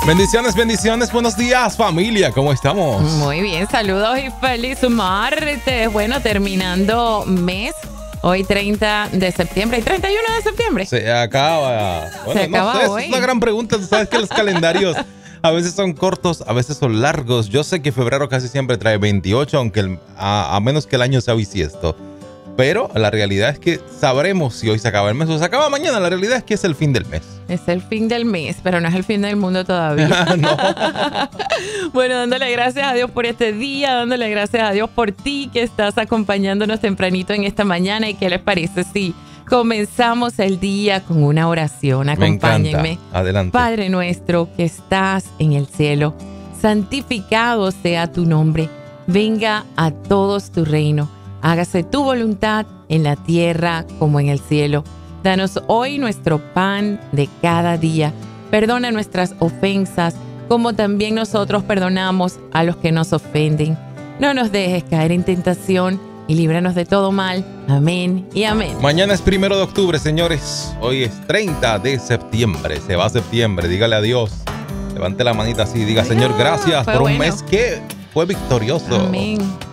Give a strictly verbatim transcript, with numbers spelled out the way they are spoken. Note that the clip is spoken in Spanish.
Bendiciones, bendiciones, buenos días familia, ¿cómo estamos? Muy bien, saludos y feliz martes. Bueno, terminando mes, hoy treinta de septiembre y treinta y uno de septiembre. Se acaba. Bueno, Se no acaba sé, hoy. Es una gran pregunta, tú sabes que los calendarios a veces son cortos, a veces son largos. Yo sé que febrero casi siempre trae veintiocho, aunque el, a, a menos que el año sea bisiesto. Pero la realidad es que sabremos si hoy se acaba el mes o se acaba mañana. La realidad es que es el fin del mes. Es el fin del mes, pero no es el fin del mundo todavía. No. Bueno, dándole gracias a Dios por este día, dándole gracias a Dios por ti que estás acompañándonos tempranito en esta mañana. ¿Y qué les parece si comenzamos el día con una oración? Acompáñenme. Me encanta. Adelante. Padre nuestro que estás en el cielo, santificado sea tu nombre. Venga a todos tu reino. Hágase tu voluntad en la tierra como en el cielo. Danos hoy nuestro pan de cada día. Perdona nuestras ofensas, como también nosotros perdonamos a los que nos ofenden. No nos dejes caer en tentación y líbranos de todo mal. Amén y amén. Mañana es primero de octubre, señores. Hoy es treinta de septiembre. Se va septiembre. Dígale adiós. Levante la manita así. Diga, Señor, gracias por un bueno. mes que fue victorioso. Amén.